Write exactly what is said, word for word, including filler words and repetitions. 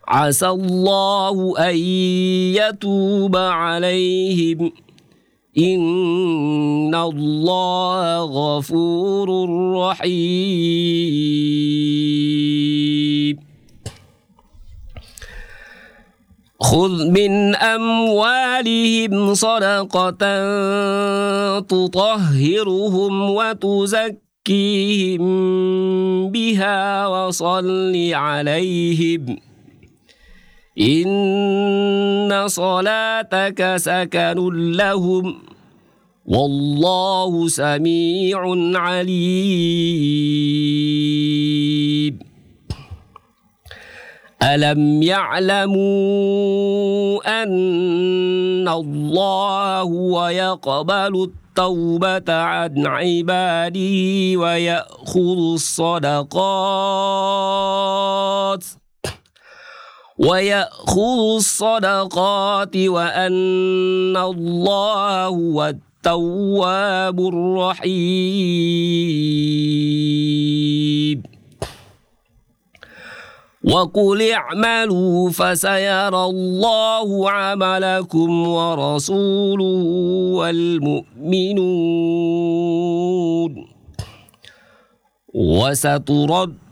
عسى الله أن يتوب عليهم إن الله غفور رحيم خذ من أموالهم صدقة تطهرهم وتزكيهم بها وصل عليهم إن صلاتك سكن لهم والله سميع عليم ألم يعلموا أن الله هو يقبل التوبة عن عباده ويأخذ الصدقات ويأخذ الصدقات وأن الله هو التواب الرحيم وقل اعملوا فسيرى الله عملكم ورسوله والمؤمنون وسترد